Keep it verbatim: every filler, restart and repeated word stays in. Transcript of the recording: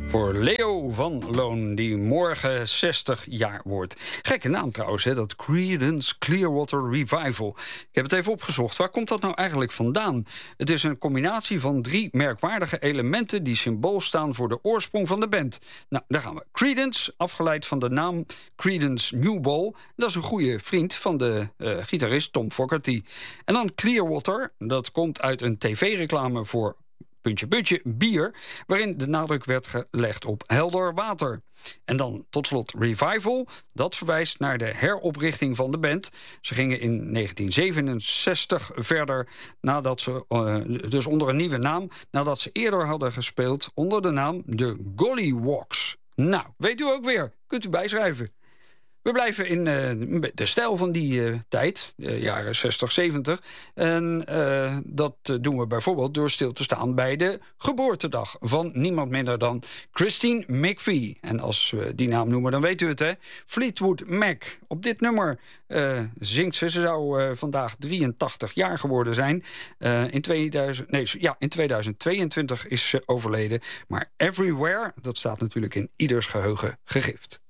Voor Leo van Loon, die morgen zestig jaar wordt. Gekke naam trouwens, hè, dat Creedence Clearwater Revival. Ik heb het even opgezocht. Waar komt dat nou eigenlijk vandaan? Het is een combinatie van drie merkwaardige elementen die symbool staan voor de oorsprong van de band. Nou, daar gaan we. Creedence, afgeleid van de naam Creedence Newbold. Dat is een goede vriend van de uh, gitarist Tom Fogerty. En dan Clearwater, dat komt uit een tv-reclame voor puntje, puntje, bier, waarin de nadruk werd gelegd op helder water. En dan tot slot Revival, dat verwijst naar de heroprichting van de band. Ze gingen in negentien zevenenzestig verder, nadat ze, uh, dus onder een nieuwe naam, nadat ze eerder hadden gespeeld onder de naam de Gollywalks. Nou, weet u ook weer, kunt u bijschrijven. We blijven in uh, de stijl van die uh, tijd, de jaren zestig, zeventig. En uh, dat uh, doen we bijvoorbeeld door stil te staan bij de geboortedag van niemand minder dan Christine McVie. En als we die naam noemen, dan weet u het, hè? Fleetwood Mac. Op dit nummer uh, zingt ze. Ze zou uh, vandaag drieëntachtig jaar geworden zijn. Uh, in, tweeduizend, nee, ja, in tweeduizend tweeëntwintig is ze overleden. Maar Everywhere, dat staat natuurlijk in ieders geheugen gegrift.